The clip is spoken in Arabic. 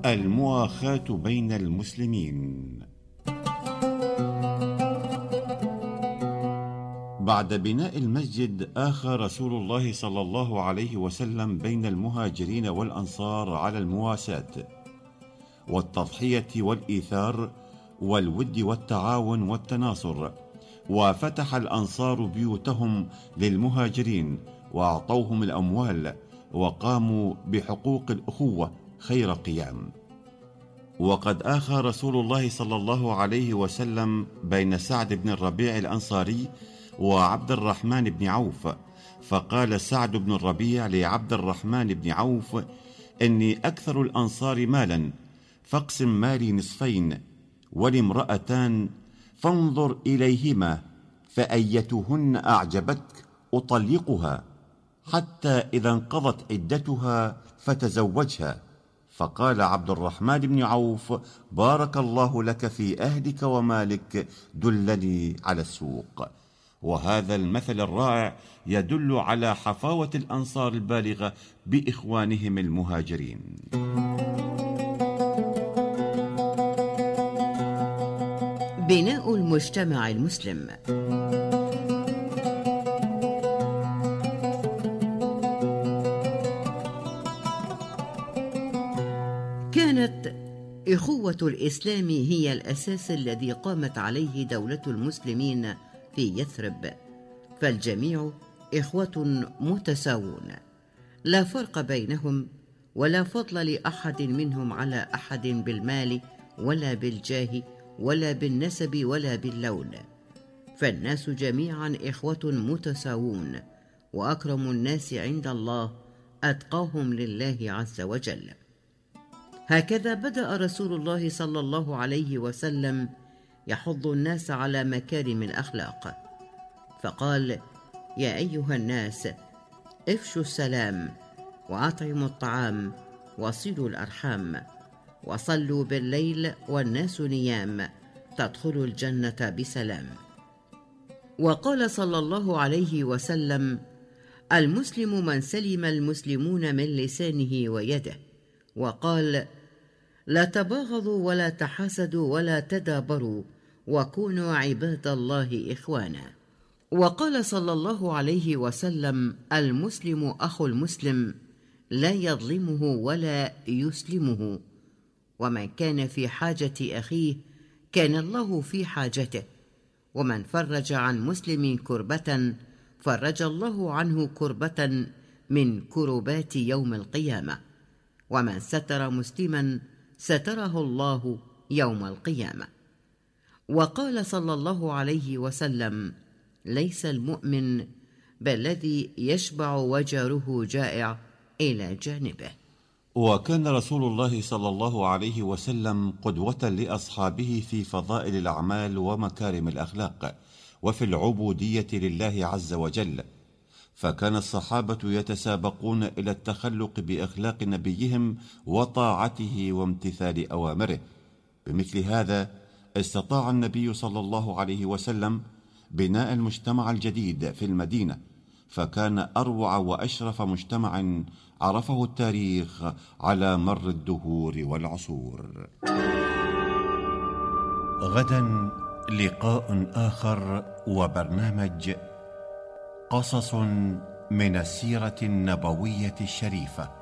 المؤاخاة بين المسلمين. بعد بناء المسجد آخى رسول الله صلى الله عليه وسلم بين المهاجرين والأنصار على المواساة والتضحية والإيثار والود والتعاون والتناصر، وفتح الأنصار بيوتهم للمهاجرين وأعطوهم الأموال وقاموا بحقوق الأخوة خير قيام. وقد آخى رسول الله صلى الله عليه وسلم بين سعد بن الربيع الأنصاري وعبد الرحمن بن عوف، فقال سعد بن الربيع لعبد الرحمن بن عوف: إني أكثر الأنصار مالا، فاقسم مالي نصفين، ولي امرأتان فانظر إليهما، فأيتهن أعجبتك أطلقها، حتى إذا انقضت عدتها فتزوجها. فقال عبد الرحمن بن عوف: بارك الله لك في أهلك ومالك، دلني على السوق. وهذا المثل الرائع يدل على حفاوة الأنصار البالغة بإخوانهم المهاجرين. بناء المجتمع المسلم. كانت إخوة الإسلام هي الأساس الذي قامت عليه دولة المسلمين في يثرب، فالجميع إخوة متساوون، لا فرق بينهم ولا فضل لأحد منهم على أحد بالمال ولا بالجاه ولا بالنسب ولا باللون، فالناس جميعا إخوة متساوون، وأكرم الناس عند الله أتقاهم لله عز وجل. هكذا بدأ رسول الله صلى الله عليه وسلم يحض الناس على مكارم الأخلاق، فقال: يا أيها الناس، افشوا السلام، وأطعموا الطعام، وصلوا الأرحام، وصلوا بالليل والناس نيام، تدخلوا الجنة بسلام. وقال صلى الله عليه وسلم: المسلم من سلم المسلمون من لسانه ويده. وقال: لا تباغضوا ولا تحاسدوا ولا تدابروا، وكونوا عباد الله إخوانا. وقال صلى الله عليه وسلم: المسلم أخو المسلم، لا يظلمه ولا يسلمه، ومن كان في حاجة أخيه كان الله في حاجته، ومن فرج عن مسلم كربة فرج الله عنه كربة من كربات يوم القيامة، ومن ستر مسلما ستره الله يوم القيامة. وقال صلى الله عليه وسلم: ليس المؤمن بالذي يشبع وجاره جائع إلى جانبه. وكان رسول الله صلى الله عليه وسلم قدوة لأصحابه في فضائل الأعمال ومكارم الأخلاق وفي العبودية لله عز وجل، فكان الصحابة يتسابقون إلى التخلق بأخلاق نبيهم وطاعته وامتثال أوامره. بمثل هذا استطاع النبي صلى الله عليه وسلم بناء المجتمع الجديد في المدينة، فكان أروع وأشرف مجتمع عرفه التاريخ على مر الدهور والعصور. غدا لقاء آخر وبرنامج قصص من السيرة النبوية الشريفة.